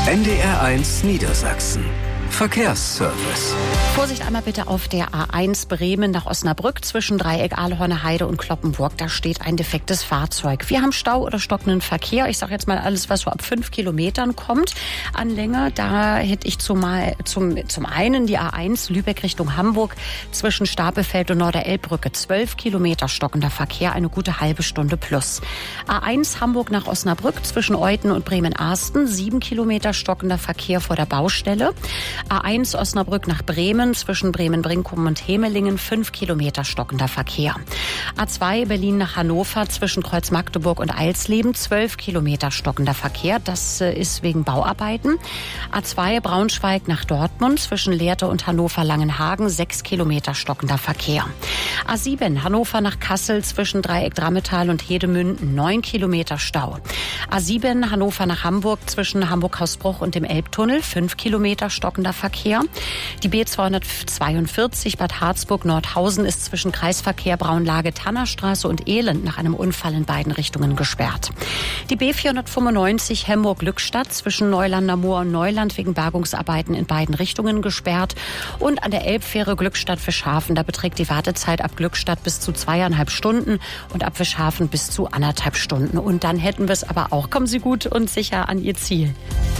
NDR1 Niedersachsen. Verkehrsservice. Vorsicht einmal bitte auf der A1 Bremen nach Osnabrück zwischen Dreieck Ahlhorner Heide und Cloppenburg. Da steht ein defektes Fahrzeug. Wir haben Stau oder stockenden Verkehr. Ich sage jetzt mal alles, was so ab 5 Kilometern kommt an Länge. Da hätte ich zum einen die A1 Lübeck Richtung Hamburg zwischen Stapelfeld und Norderelbbrücke. 12 Kilometer stockender Verkehr, eine gute halbe Stunde plus. A1 Hamburg nach Osnabrück zwischen Euthen und Bremen-Arsten. 7 Kilometer stockender Verkehr vor der Baustelle. A1 Osnabrück nach Bremen zwischen Bremen-Brinkum und Hemelingen 5 Kilometer stockender Verkehr. A2 Berlin nach Hannover zwischen Kreuz Magdeburg und Eilsleben 12 Kilometer stockender Verkehr. Das ist wegen Bauarbeiten. A2 Braunschweig nach Dortmund zwischen Lehrte und Hannover-Langenhagen 6 Kilometer stockender Verkehr. A7 Hannover nach Kassel zwischen Dreieck Drammetal und Hedemünden 9 Kilometer Stau. A7 Hannover nach Hamburg zwischen Hamburg-Hausbruch und dem Elbtunnel 5 Kilometer stockender Verkehr. Die B242 Bad Harzburg-Nordhausen ist zwischen Kreisverkehr Braunlage-Tannerstraße und Elend nach einem Unfall in beiden Richtungen gesperrt. Die B495 Hemmoor-Glückstadt zwischen Neulander Moor und Neuland wegen Bergungsarbeiten in beiden Richtungen gesperrt. Und an der Elbfähre Glückstadt-Fischhafen, da beträgt die Wartezeit ab Glückstadt bis zu 2,5 Stunden und ab Fischhafen bis zu 1,5 Stunden. Und dann hätten wir es aber auch. Kommen Sie gut und sicher an Ihr Ziel.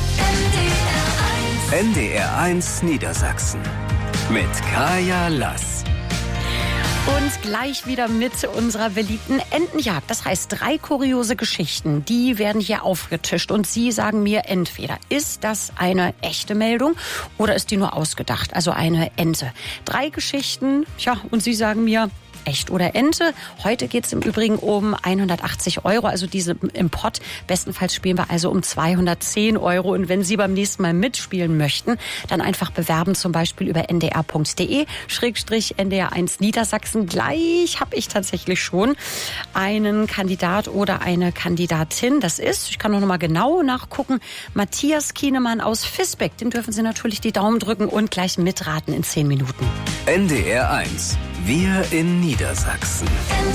NDR1 Niedersachsen mit Kaya Lass. Und gleich wieder mit unserer beliebten Entenjagd. Das heißt, 3 kuriose Geschichten, die werden hier aufgetischt. Und Sie sagen mir entweder, ist das eine echte Meldung oder ist die nur ausgedacht? Also eine Ente. 3 Geschichten, und Sie sagen mir, echt oder Ente. Heute geht es im Übrigen um 180 €, also diese im Pott. Bestenfalls spielen wir also um 210 €. Und wenn Sie beim nächsten Mal mitspielen möchten, dann einfach bewerben, zum Beispiel über ndr.de/NDR1 Niedersachsen. Gleich habe ich tatsächlich schon einen Kandidat oder eine Kandidatin. Das ist, ich kann noch mal genau nachgucken, Matthias Kienemann aus Visbeck. Dem dürfen Sie natürlich die Daumen drücken und gleich mitraten in 10 Minuten. NDR1. Wir in Niedersachsen.